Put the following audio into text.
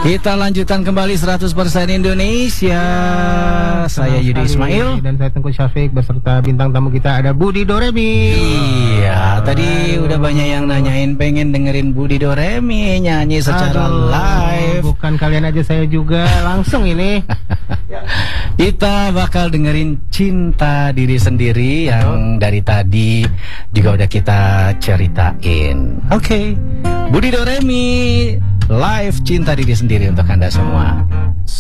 Kita lanjutkan kembali 100% Indonesia. Saya Yudi Ismail dan saya Tengku Syafiq beserta bintang tamu kita ada Budi Doremi. Iya, tadi udah banyak yang nanyain pengen dengerin Budi Doremi nyanyi secara live. Bukan kalian aja, saya juga langsung ini. Kita bakal dengerin Cinta Diri Sendiri yang dari tadi juga udah kita ceritain. Oke, Budi Doremi live Cinta Diri Sendiri untuk Anda semua.